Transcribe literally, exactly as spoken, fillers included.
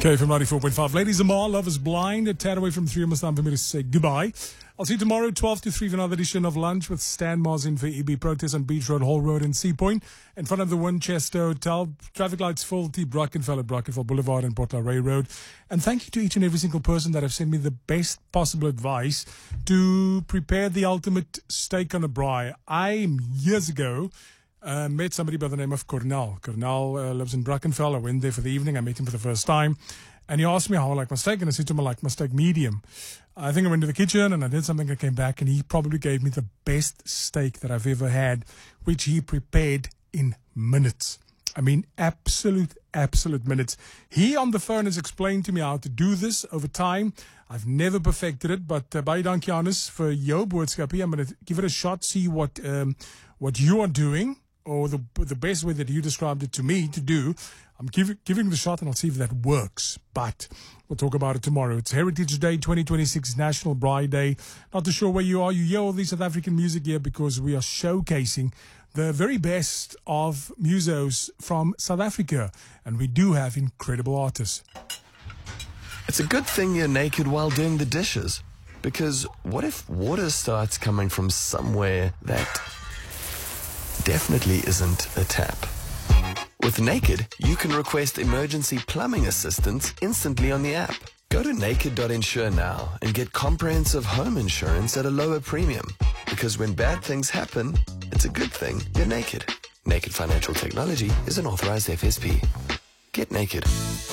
K F M ninety-four point five. Ladies and more, Love is Blind. A tad away from three, almost time for me to say goodbye. I'll see you tomorrow, twelve to three, for another edition of Lunch with Stan Marzin for E B protest on Beach Road, Hall Road in Sea Point, in front of the Winchester Hotel. Traffic lights full, T. Brackenfell at Brackenfell Boulevard and Port Array Road. And thank you to each and every single person that have sent me the best possible advice to prepare the ultimate steak on a braai. I, years ago, Uh, met somebody by the name of Cornel. Cornel uh, lives in Brackenfell. I went there for the evening. I met him for the first time. And he asked me how I like my steak. And I said to him, I like my steak medium. I think I went to the kitchen and I did something. I came back and he probably gave me the best steak that I've ever had, which he prepared in minutes. I mean, absolute, absolute minutes. He on the phone has explained to me how to do this over time. I've never perfected it, but uh, baie dankie Hannes vir jou boodskap hier. I'm going to give it a shot, see what um, what you are doing, or the the best way that you described it to me to do. I'm give, giving the shot and I'll see if that works. But we'll talk about it tomorrow. It's Heritage Day twenty twenty-six, National Braai Day. Not too sure where you are. You hear all the South African music here because we are showcasing the very best of musos from South Africa. And we do have incredible artists. It's a good thing you're naked while doing the dishes. Because what if water starts coming from somewhere that definitely isn't a tap? With Naked, you can request emergency plumbing assistance instantly on the app. Go to naked dot insure now and get comprehensive home insurance at a lower premium. Because when bad things happen, it's a good thing you're naked. Naked Financial Technology is an authorized F S P. Get naked.